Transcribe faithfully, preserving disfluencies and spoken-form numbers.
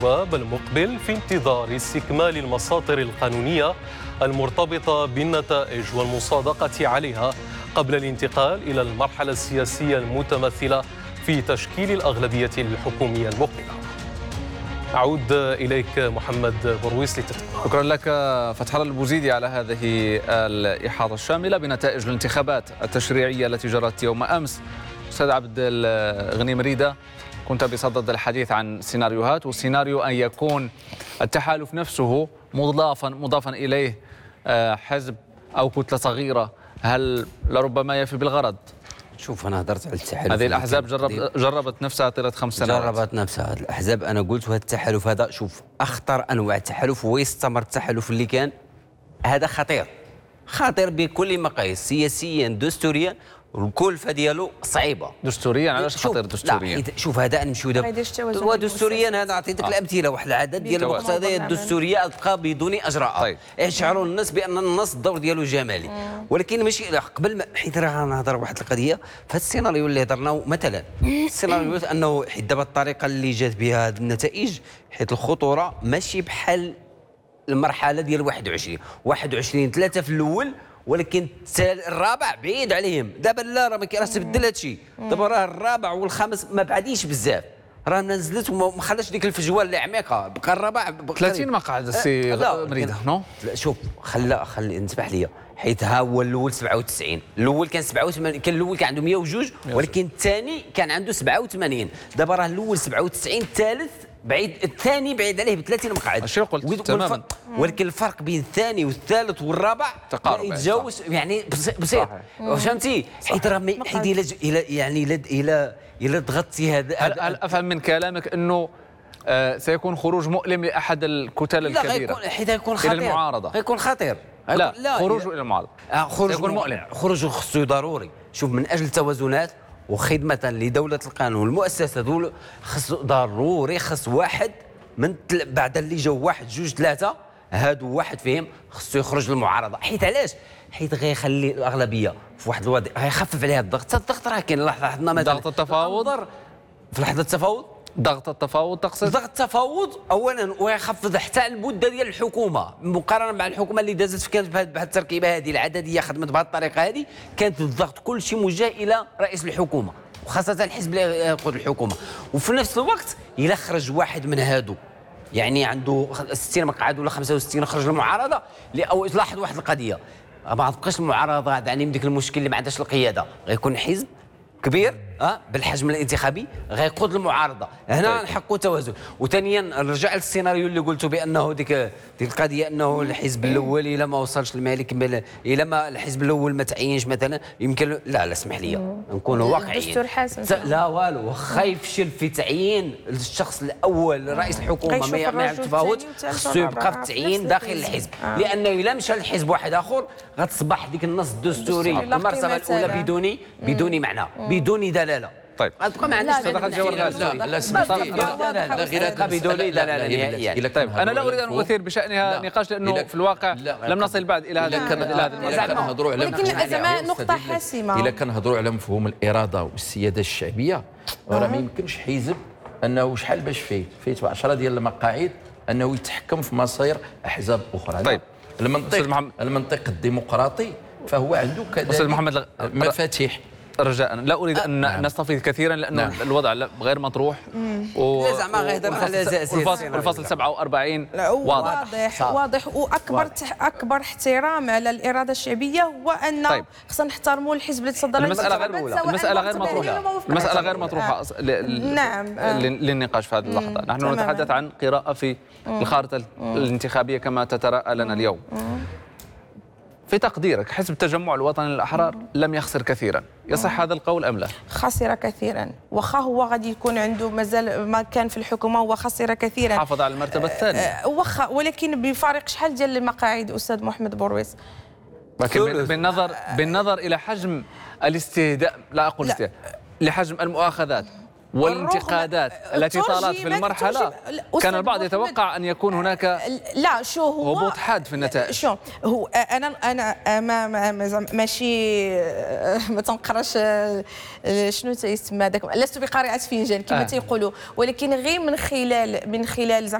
المقبل في انتظار استكمال المساطر القانونية المرتبطة بالنتائج والمصادقة عليها قبل الانتقال إلى المرحلة السياسية المتمثلة في تشكيل الأغلبية الحكومية المقبلة. أعود إليك محمد برويس لتتابع. شكرا لك فتح الله البوزيدي على هذه الإحاطة الشاملة بنتائج الانتخابات التشريعية التي جرت يوم أمس. أستاذ عبد الغني مريدة، كنت بصدد الحديث عن سيناريوهات، والسيناريو أن يكون التحالف نفسه مضافا مضافا إليه حزب أو كتلة صغيرة، هل لربما يفي بالغرض؟ شوف، أنا هدرت على التحالف. هذه الأحزاب جرب جربت نفسها طيلة خمس سنوات. جربت نفسها الأحزاب. أنا قلت هذا التحالف هذا، شوف، أخطر أنواع التحالف ويستمر التحالف اللي كان هذا خطير خطير بكل مقاييس، سياسيا دستوريا الكلفه ديالو صعيبه. دستوريا علاش خطير دستوريا؟ لا حيت شوف، هذا نمشيو دابا ودستوريا هذا عطيتك آه. الامثله، واحد العدد ديال المقتضيات الدستوريه تبقى بدون اجراء. طيب. يشعروا الناس بان النص الدور ديالو جمالي، مم. ولكن ماشي قبل ما، حيت راه نهضر واحد القضيه في هذا السيناريو اللي هضرناه. مثلا السيناريو انه حيت دابا الطريقه اللي جات بها هذه النتائج، حيت الخطوره ماشي بحال المرحله ديال واحد وعشرين واحد وعشرين ثلاثة في الاول، ولكن الرابع بعيد عليهم. دابا لا، راه ما راه تبدل هادشي. دابا راه الرابع والخامس ما بعديش بزاف، راه نزلت وما خلاش ديك الفجوه اللي عميقه، بقى الرابع ثلاثين مقعد السي مريدة. نو شوف، خلى خلي انتبه ليا، حيت ها هو الاول سبعة وتسعين، الاول كان سبعة وثمانين، كان الاول كان عنده مئة وجوج، ولكن الثاني كان عنده سبعة وثمانين. دابا راه الاول سبعة وتسعين، الثالث بعيد، الثاني بعيد عليه ب ثلاثين مقعد. شنو قلت تماما؟ ولكن الفرق بين الثاني والثالث والرابع تقارب، يتجاوز يعني بسيط. فهمتي؟ حيت راه حيت الى الى يعني الى الى الى ضغطتي هذا. هل افهم من كلامك انه آه سيكون خروج مؤلم لاحد الكتل الكبيره؟ لا، حيت يكون خطير الى المعارضه. غيكون خطير. لا, لا خروج الى المعارضه آه خروج سيكون مؤلم. خروج خصو ضروري. شوف، من اجل التوازنات وخدمه لدوله القانون والمؤسسه دول، خص ضروري خص واحد من تل... بعد اللي جاو واحد جوج ثلاثه، هادو واحد فيهم خصو يخرج للمعارضه. حيت علاش؟ حيت غيخلي الاغلبيه في واحد الوضع، غيخفف عليها الضغط. الضغط راه كاين، لاحظنا مثلا ضغط التفاوض. في لحظه التفاوض ضغط التفاوض تقصد؟ ضغط التفاوض اولا، ويخفض حتى المده ديال الحكومه مقارنه مع الحكومه اللي دازت كانت بهذه التركيبه هذه العدديه، خدمت بهذه الطريقه هذه، كانت الضغط كل شيء موجه الى رئيس الحكومه، وخاصه الحزب اللي يقود الحكومه. وفي نفس الوقت الى خرج واحد من هادو، يعني عنده ستين مقعد ولا خمسة وستين، خرج المعارضه. او لاحظ واحد القضيه، ما تبقاش المعارضه يعني من ديك المشكل اللي ما عندهاش القياده، غيكون حزب كبير اه بالحجم الانتخابي غيقود المعارضه. هنا نحققوا توازن. وثانيا نرجع للسيناريو اللي قلته بانه ديك ديك القضيه، انه الحزب الاول الا ما وصلش الملك، الا ما الحزب الاول ما تعينش مثلا، يمكن لا لا اسمح لي نكونوا واقعيين. الدستور حاسم. لا والو، واخا يفشل في تعيين الشخص الاول رئيس الحكومه ما يعمل تفاوض، خصو يبقى في التعيين داخل الحزب، آه. لانه الا مشى لحزب واحد اخر غتصبح ديك النص الدستوري المرتبه الاولى بدون بدون معنى، بدون دلاله. طيب، غتبقى ما عندناش صدق الجوار لا لا لا غير بدون دلاله. طيب، انا لا اريد ان اثير بشانها نقاش، لانه في الواقع لم نصل بعد الى هذا المرحله. ولكن الازمه نقطه حاسمه. الا كنهضروا على مفهوم الاراده والسياده الشعبيه، راه ما يمكنش حزب انه شحال باش فيه فيه عشرة ديال المقاعد انه يتحكم في مصير احزاب اخرى. طيب، المنطق المنطق الديمقراطي فهو عنده كذلك محمد مفاتيح. رجاء لا اريد ان نعم. نستفيض كثيرا، لانه نعم. الوضع غير مطروح. و... لا زعما غيهضر على الفصل, الفصل سبعة وأربعين واضح واضح, واضح واكبر تح... اكبر احترام على الاراده الشعبيه هو ان طيب. خصنا نحترموا الحزب اللي تصدر المساله غير المساله غير مطروحه المساله غير مطروحه آه. ل... نعم آه. للنقاش في هذه اللحظه. نحن تماما. نتحدث عن قراءه في الخارطه الانتخابيه كما تتراءى لنا اليوم. مم. في تقديرك حزب التجمع الوطني الأحرار لم يخسر كثيرا، يصح هذا القول أم لا؟ خسر كثيرا، وخا هو غادي يكون عنده مازال ما كان في الحكومة، هو خسر كثيرا، حافظ على المرتبة الثانية وخا، ولكن بفارق شحال ديال المقاعد أستاذ محمد برويس. لكن بالنظر بالنظر إلى حجم الاستهداء، لا أقول استهداء، لحجم المؤاخذات والانتقادات التي طالت في المرحلة كان البعض يتوقع أن يكون هناك لا شو هو هبوط حاد في النتائج. شو هو انا انا ما ما ماشي ما تنقراش شنو تيسمى هذاك، لست بقارئة فنجان كما آه. تيقولوا، ولكن غير من خلال من خلال